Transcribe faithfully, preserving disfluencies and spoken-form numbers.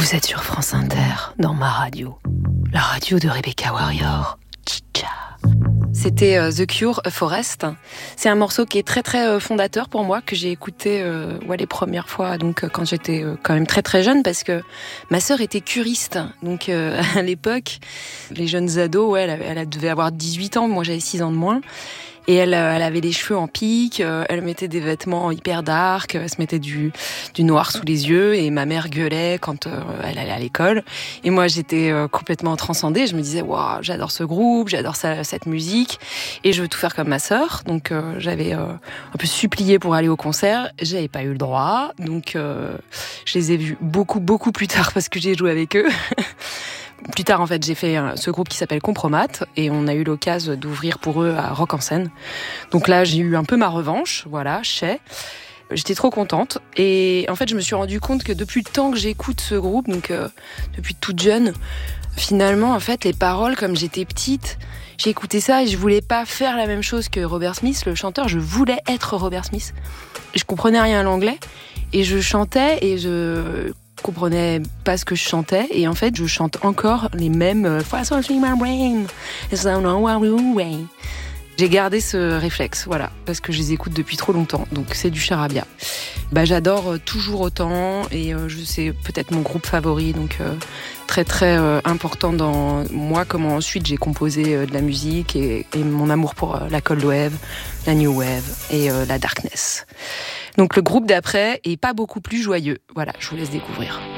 Vous êtes sur France Inter, dans ma radio. La radio de Rebecca Warrior. Chicha. C'était euh, The Cure, A Forest. C'est un morceau qui est très très euh, fondateur pour moi, que j'ai écouté euh, ouais, les premières fois donc, euh, quand j'étais euh, quand même très très jeune, parce que ma sœur était curiste. Donc euh, à l'époque, les jeunes ados, ouais, elle, elle devait avoir dix-huit ans, moi j'avais six ans de moins. Et elle, elle avait les cheveux en pique, elle mettait des vêtements hyper dark, elle se mettait du, du noir sous les yeux, et ma mère gueulait quand elle allait à l'école. Et moi, j'étais complètement transcendée, je me disais, waouh, j'adore ce groupe, j'adore ça, cette musique, et je veux tout faire comme ma sœur. Donc euh, j'avais euh, un peu supplié pour aller au concert, j'avais pas eu le droit, donc euh, je les ai vus beaucoup, beaucoup plus tard parce que j'ai joué avec eux. Plus tard, en fait, j'ai fait ce groupe qui s'appelle Compromat et on a eu l'occasion d'ouvrir pour eux à Rock en Seine. Donc là, j'ai eu un peu ma revanche, voilà, chez. J'étais trop contente et en fait, je me suis rendu compte que depuis le temps que j'écoute ce groupe, donc euh, depuis toute jeune, finalement, en fait, les paroles, comme j'étais petite, j'ai écouté ça et je voulais pas faire la même chose que Robert Smith, le chanteur. Je voulais être Robert Smith. Je comprenais rien à l'anglais et je chantais et je comprenais pas ce que je chantais et en fait je chante encore les mêmes. J'ai gardé ce réflexe, voilà, parce que je les écoute depuis trop longtemps, donc c'est du charabia. Bah j'adore toujours autant et euh, je sais peut-être mon groupe favori, donc euh, très très euh, important dans moi, comment ensuite j'ai composé euh, de la musique et, et mon amour pour euh, la cold wave, la new wave et euh, la darkness. Donc le groupe d'après est pas beaucoup plus joyeux. Voilà, je vous laisse découvrir.